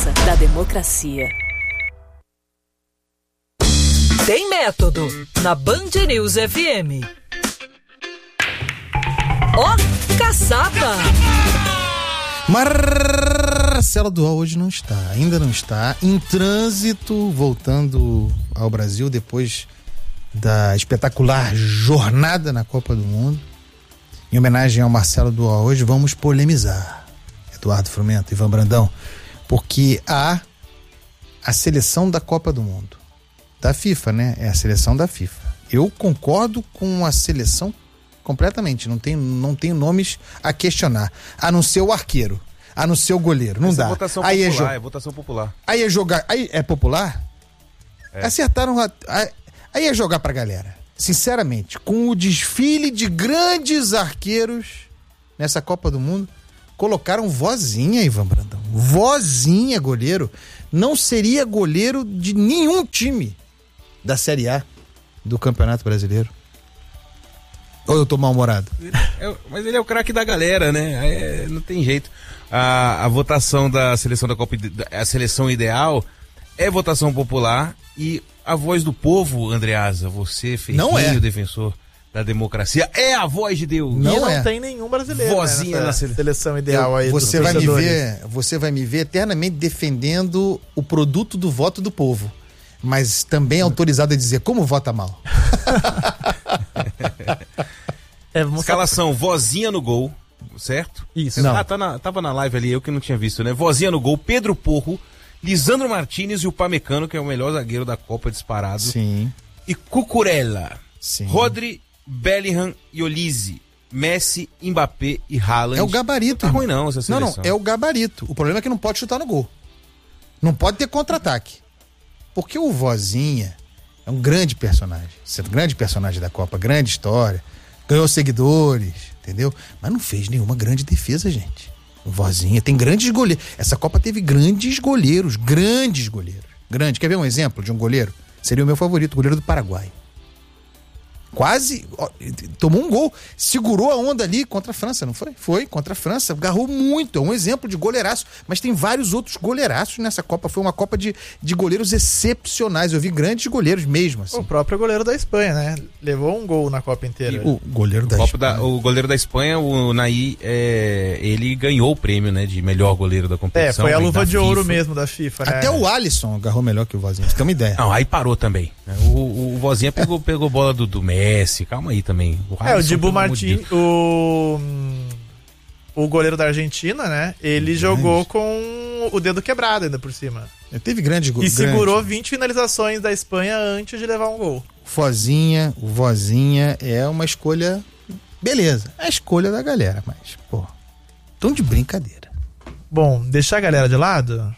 força da democracia. Tem método na Band News FM. Ó, caçapa! Marcelo Dual hoje não está, ainda não está, em trânsito, voltando ao Brasil depois da espetacular jornada na Copa do Mundo. Em homenagem ao Marcelo Dual, hoje vamos polemizar, Eduardo Frumento, Ivan Brandão, porque há a seleção da Copa do Mundo, da FIFA, né? É a seleção da FIFA. Eu concordo com a seleção completamente, não tenho nomes a questionar, a não ser o arqueiro, a não ser o goleiro, não dá. Votação aí popular, é votação popular. Aí é jogar, aí é popular? É. Acertaram, aí é jogar pra galera. Sinceramente, com o desfile de grandes arqueiros nessa Copa do Mundo, colocaram Vozinha, Ivan Brandão. Vozinha, goleiro. Não seria goleiro de nenhum time da Série A do Campeonato Brasileiro. Ou eu tô mal-humorado? Mas ele é o craque da galera, né? Não tem jeito. A votação da seleção da Copa, a seleção ideal é votação popular e a voz do povo, Andreasa, você, ferrenho defensor da democracia, é a voz de Deus. Não tem nenhum brasileiro, Vozinha né, na seleção ideal aí. Você vai me ver eternamente defendendo o produto do voto do povo, mas também autorizado a dizer como vota mal. Escalação, Vozinha no gol, certo? Isso. Tava na live ali, eu que não tinha visto, né? Vozinha no gol, Pedro Porro, Lisandro Martínez e o Pamecano, que é o melhor zagueiro da Copa disparado. Sim. E Cucurella. Sim. Rodri, Bellingham e Olise. Messi, Mbappé e Haaland. É o gabarito. Não tá ruim não essa seleção. Não, é o gabarito. O problema é que não pode chutar no gol. Não pode ter contra-ataque. Porque o Vozinha é um grande personagem. Um grande personagem da Copa, grande história. Ganhou seguidores, entendeu? Mas não fez nenhuma grande defesa, gente. O Vozinha tem grandes goleiros. Essa Copa teve grandes goleiros. Grande. Quer ver um exemplo de um goleiro? Seria o meu favorito, o goleiro do Paraguai. Quase tomou um gol, segurou a onda ali contra a França, não foi? Foi, contra a França, agarrou muito, é um exemplo de goleiraço, mas tem vários outros goleiraços nessa Copa, foi uma Copa de goleiros excepcionais, eu vi grandes goleiros mesmo, assim. O próprio goleiro da Espanha, né? Levou um gol na Copa inteira. O goleiro da Espanha. O goleiro da Espanha, o Naí, ele ganhou o prêmio, né, de melhor goleiro da competição. Foi a luva de ouro mesmo da FIFA, né? Até o Alisson agarrou melhor que o Vozinha, você tem uma ideia. Não, aí parou também. O Vozinha pegou bola do Messi, calma aí também. O Dibu Martins, o goleiro da Argentina, né? Ele jogou com o dedo quebrado ainda por cima. Teve grande gol. E segurou 20 finalizações da Espanha antes de levar um gol. O Vozinha é uma escolha, beleza, é a escolha da galera, mas, pô, tão de brincadeira. Bom, deixar a galera de lado...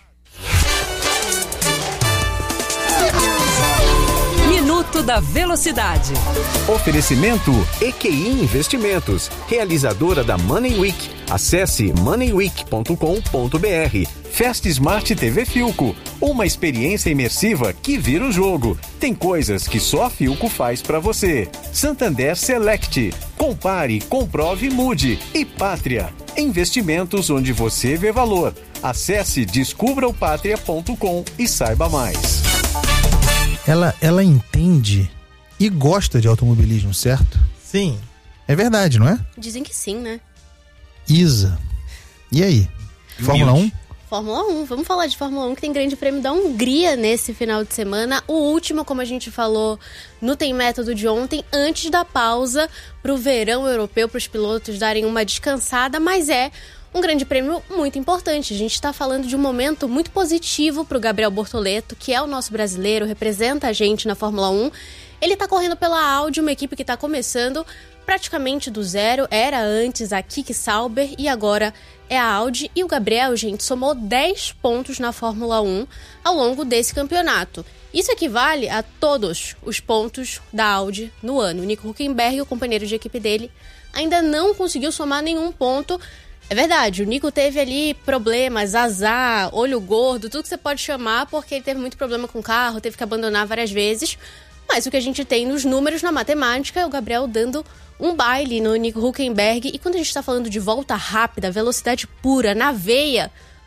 Minuto da Velocidade. Oferecimento EQI Investimentos, realizadora da Money Week. Acesse moneyweek.com.br. Fast Smart TV Philco, uma experiência imersiva que vira o jogo. Tem coisas que só a Philco faz pra você. Santander Select, compare, comprove, mude. E Pátria, investimentos onde você vê valor. Acesse descubraopatria.com e saiba mais. Ela entende e gosta de automobilismo, certo? Sim. É verdade, não é? Dizem que sim, né? Isa. E aí? Fórmula 1? Fórmula 1. Vamos falar de Fórmula 1, que tem grande prêmio da Hungria nesse final de semana. O último, como a gente falou no Tem Método de ontem, antes da pausa pro verão europeu, para os pilotos darem uma descansada, mas é um grande prêmio muito importante. A gente está falando de um momento muito positivo para o Gabriel Bortoleto, que é o nosso brasileiro, representa a gente na Fórmula 1. Ele está correndo pela Audi, uma equipe que está começando praticamente do zero. Era antes a Kiki Sauber e agora é a Audi. E o Gabriel, gente, somou 10 pontos na Fórmula 1 ao longo desse campeonato. Isso equivale a todos os pontos da Audi no ano. O Nico Hülkenberg, o companheiro de equipe dele, ainda não conseguiu somar nenhum ponto. É verdade, o Nico teve ali problemas, azar, olho gordo, tudo que você pode chamar, porque ele teve muito problema com o carro, teve que abandonar várias vezes. Mas o que a gente tem nos números, na matemática, é o Gabriel dando um baile no Nico Hülkenberg. E quando a gente está falando de volta rápida, velocidade pura, na veia,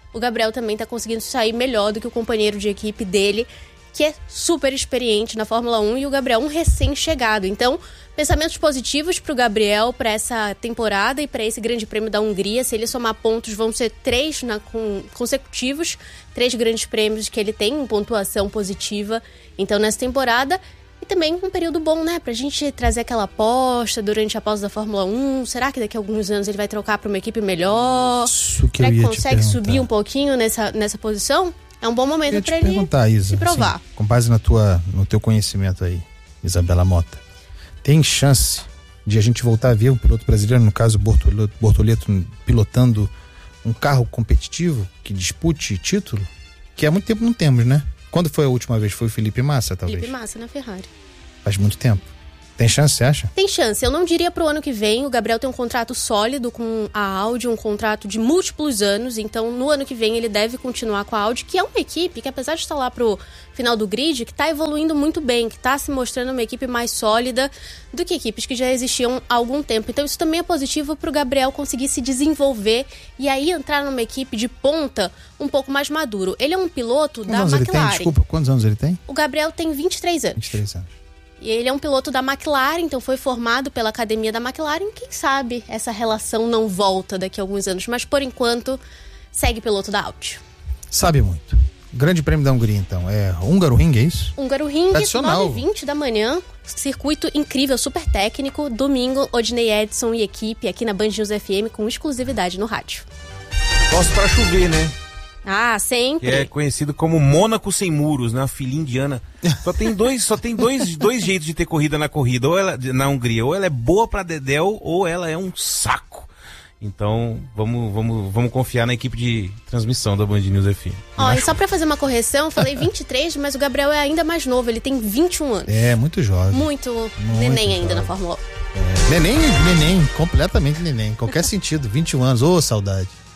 o Gabriel também tá conseguindo sair melhor do que o companheiro de equipe dele, que é super experiente na Fórmula 1, e o Gabriel um recém-chegado. Então, pensamentos positivos pro Gabriel para essa temporada e para esse Grande Prêmio da Hungria. Se ele somar pontos, vão ser 3 consecutivos, 3 grandes prêmios que ele tem em pontuação positiva, então, nessa temporada. E também um período bom, né? Pra gente trazer aquela aposta durante a pausa da Fórmula 1. Será que daqui a alguns anos ele vai trocar pra uma equipe melhor? Isso que Será eu que ia consegue te subir um pouquinho nessa posição? É um bom momento pra ele Isa, se provar. assim, com base no teu conhecimento aí, Isabela Mota, tem chance de a gente voltar a ver um piloto brasileiro, no caso Bortoleto, pilotando um carro competitivo que dispute título? Que há muito tempo não temos, né? Quando foi a última vez? Foi o Felipe Massa, talvez? Felipe Massa na Ferrari. Faz muito tempo. Tem chance, você acha? Tem chance. Eu não diria pro ano que vem. O Gabriel tem um contrato sólido com a Audi, um contrato de múltiplos anos. Então, no ano que vem, ele deve continuar com a Audi, que é uma equipe que, apesar de estar lá pro final do grid, que tá evoluindo muito bem, que tá se mostrando uma equipe mais sólida do que equipes que já existiam há algum tempo. Então, isso também é positivo pro Gabriel conseguir se desenvolver e aí entrar numa equipe de ponta um pouco mais maduro. Ele é um piloto da McLaren. Ele tem? Desculpa, quantos anos ele tem? O Gabriel tem 23 anos. 23 anos. E ele é um piloto da McLaren, então foi formado pela academia da McLaren. Quem sabe essa relação não volta daqui a alguns anos, mas por enquanto segue piloto da Audi. Sabe muito. Grande Prêmio da Hungria, então. É Hungaroring, é isso? Hungaroring, 9h20 da manhã. Circuito incrível, super técnico. Domingo, Odinei Edson e equipe aqui na Band News FM com exclusividade no rádio. Gosto pra chover, né? Ah, sempre. Que é conhecido como Mônaco sem muros, né? Uma filha indiana. Só tem dois jeitos de ter corrida na corrida, ou ela na Hungria, ou ela é boa pra dedéu, ou ela é um saco. Então, vamos confiar na equipe de transmissão da Band News FM. Ó, e só pra fazer uma correção, eu falei 23, mas o Gabriel é ainda mais novo, ele tem 21 anos. É, muito jovem. Muito neném ainda na Fórmula 1. Neném, completamente neném. Em qualquer sentido, 21 anos, ô saudade.